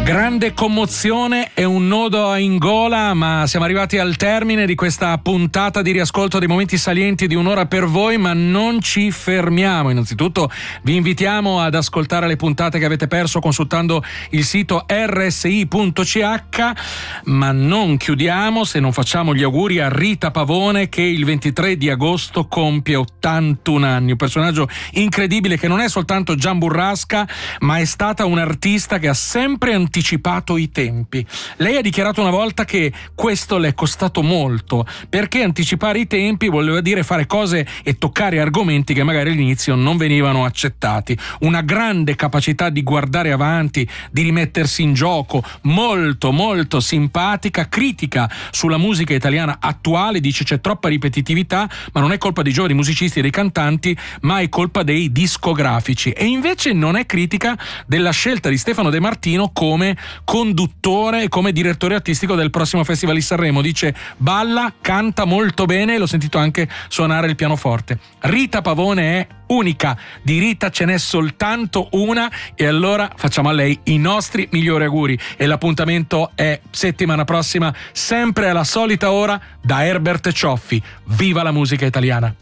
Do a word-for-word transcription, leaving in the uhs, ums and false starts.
Grande commozione e un nodo in gola, ma siamo arrivati al termine di questa puntata di riascolto dei momenti salienti di un'ora per voi, ma non ci fermiamo. Innanzitutto vi invitiamo ad ascoltare le puntate che avete perso consultando il sito erre esse i punto ci acca, ma non chiudiamo se non facciamo gli auguri a Rita Pavone, che il ventitré di agosto compie ottantuno anni, un personaggio incredibile che non è soltanto Gian Burrasca, ma è stata un'artista che ha sempre anticipato i tempi. Lei ha dichiarato una volta che questo le è costato molto, perché anticipare i tempi voleva dire fare cose e toccare argomenti che magari all'inizio non venivano accettati. Una grande capacità di guardare avanti, di rimettersi in gioco, molto molto simpatica, critica sulla musica italiana attuale, dice c'è troppa ripetitività, ma non è colpa dei giovani musicisti e dei cantanti, ma è colpa dei discografici. E invece non è critica della scelta di Stefano De Martino come conduttore e come direttore artistico del prossimo Festival di Sanremo. Dice balla, canta molto bene, l'ho sentito anche suonare il pianoforte. Rita Pavone è unica, di Rita ce n'è soltanto una, e allora facciamo a lei i nostri migliori auguri, e l'appuntamento è settimana prossima sempre alla solita ora da Herbert Cioffi. Viva la musica italiana!